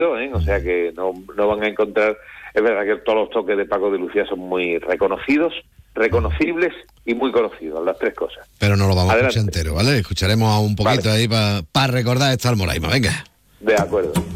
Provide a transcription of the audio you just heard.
O sea que no van a encontrar. Es verdad que todos los toques de Paco de Lucía son muy reconocidos, reconocibles y muy conocidos, las tres cosas. Pero no lo vamos Adelante. a escuchar entero, ¿vale? Escucharemos un poquito ahí para recordar esta Almoraima, venga. De acuerdo.